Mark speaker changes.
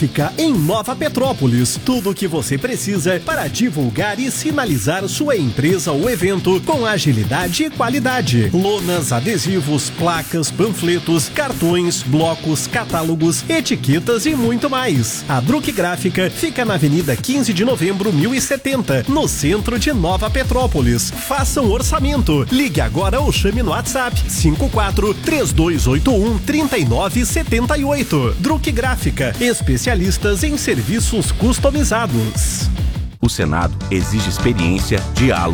Speaker 1: Gráfica em Nova Petrópolis. Tudo o que você precisa para divulgar e sinalizar sua empresa ou evento com agilidade e qualidade. Lonas, adesivos, placas, panfletos, cartões, blocos, catálogos, etiquetas e muito mais. A Druck Gráfica fica na Avenida 15 de Novembro, 1070, no centro de Nova Petrópolis. Faça um orçamento. Ligue agora ou chame no WhatsApp 54-3281-3978. Druck Gráfica, especialistas em serviços customizados.
Speaker 2: O Senado exige experiência, diálogo